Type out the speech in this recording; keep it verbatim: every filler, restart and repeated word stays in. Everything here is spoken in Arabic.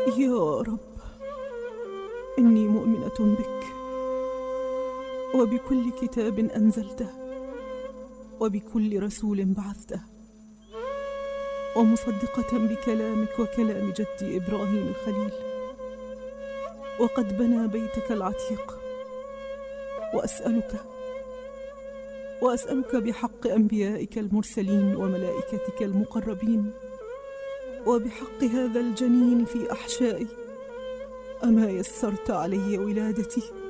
يا رب، إني مؤمنة بك وبكل كتاب أنزلته وبكل رسول بعثته، ومصدقة بكلامك وكلام جدي إبراهيم الخليل، وقد بنى بيتك العتيق. وأسألك وأسألك بحق أنبيائك المرسلين وملائكتك المقربين، وبحق هذا الجنين في أحشائي، أما يسرت علي ولادتي